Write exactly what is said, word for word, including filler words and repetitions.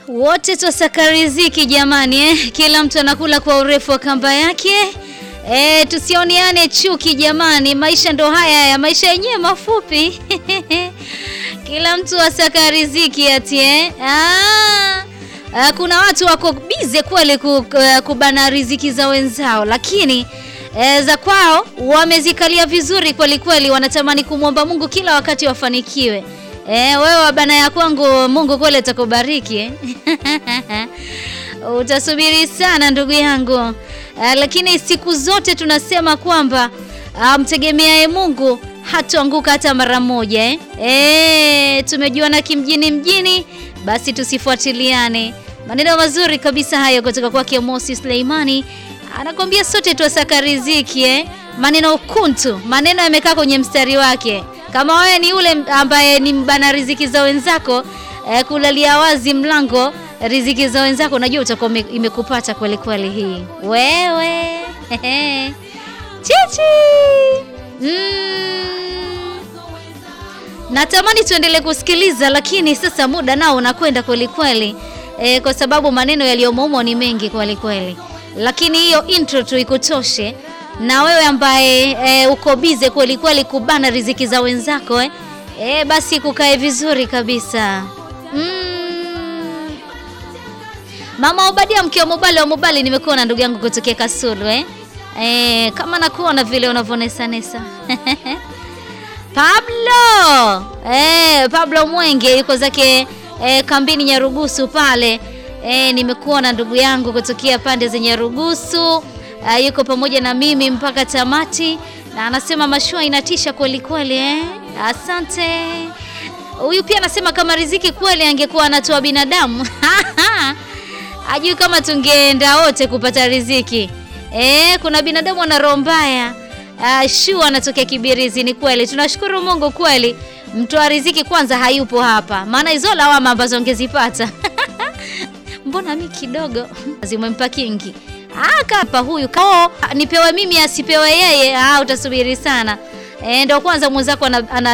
Wote twasaka riziki jamani eh? Kila mtu anakula kwa urefu wa kamba yake. Eh, tusioniane chuki jamani, maisha ndo haya ya maisha yenyewe mafupi. Kila mtu asaka riziki ati eh? Ah, ah, kuna watu wako bize kweli kubana riziki za wenzao, lakini E, za kwao wamezikalia vizuri kweli kweli, wanatamani kumwomba Mungu kila wakati wafanikiwe. Eh, wewe wabana ya kwangu Mungu kweli atakubariki eh? Utasubiri sana ndugu yangu. E, lakini siku zote tunasema kwamba mtegemeaye Mungu hataanguka hata mara moja eh? E, tumejuana kimjini mjini, basi tusifuatiliane. Maneno mazuri kabisa hayo kutoka kwake Mosi Suleimani. Anakwambia sote tuasaka riziki eh? Maneno kuntu, maneno yamekaa kwenye mstari wake. Kama wewe ni ule ambaye ni mbana riziki za wenzako, eh, kulalia wazi mlango riziki za wenzako, unajua utakuwa imekupata kweli kweli hii. Wewe. Chichi. Mm. Natamani tuendelee kusikiliza, lakini sasa muda nao unakwenda kweli kweli. Eh, kwa sababu maneno yaliyomo ni mengi kweli kweli. Lakini hiyo intro tu ikutoshe, na wewe ambaye e, uko bize kweli kweli kubana riziki za wenzako eh, e, basi kukae vizuri kabisa. Mm. Mama Obadia mke wa Mubali wa Mubali, nimekuwa na ndugu yangu kutokea Kasulu eh. E, kama nakuona vile unavonesa nesa. Pablo. Eh, Pablo Mwenge yuko zake e, kambini Nyarugusu pale. E, nimekuwa na ndugu yangu kutokea pande za Nyarugusu. Uh, yuko pamoja na mimi mpaka tamati, na anasema mashua inatisha kweli kweli eh? Asante. Huyu pia anasema kama riziki kweli angekuwa anatoa binadamu. Ajui kama tungeenda wote kupata riziki. Eh, kuna binadamu ana roho mbaya. Uh, shua anatokea Kibirizi. Ni kweli, tunashukuru Mungu kweli. Mtoa riziki kwanza hayupo hapa, maana hizo lawama ambazo ungezipata. Mbona mimi kidogo zimempa kingi. Ah, kapa huyu kao nipewe mimi asipewe yeye. Ah, utasubiri sana. Eh, ndio kwanza mwenzako ana